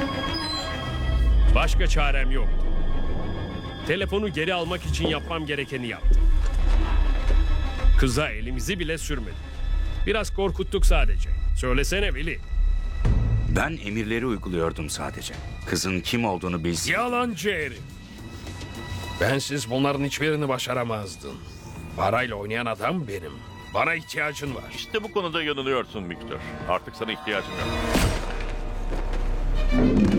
Başka çarem yoktu. Telefonu geri almak için yapmam gerekeni yaptım. Kıza elimizi bile sürmedik. Biraz korkuttuk sadece. Söylesene Willy. Ben emirleri uyguluyordum sadece. Kızın kim olduğunu bilsin. Yalancı herif. Bensiz bunların hiçbirini başaramazdın. Parayla oynayan adam benim. Bana ihtiyacın var. İşte bu konuda yanılıyorsun Victor. Artık sana ihtiyacım yok.